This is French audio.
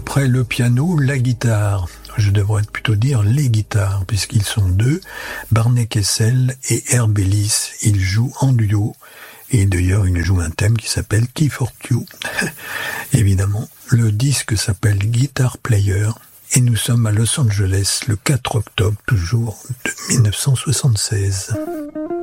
après le piano, la guitare. Je devrais plutôt dire les guitares, puisqu'ils sont deux, Barney Kessel et Herb Ellis. Ils jouent en duo, et d'ailleurs ils jouent un thème qui s'appelle Key for You. Évidemment, le disque s'appelle Guitar Player, et nous sommes à Los Angeles le 4 octobre toujours de 1976.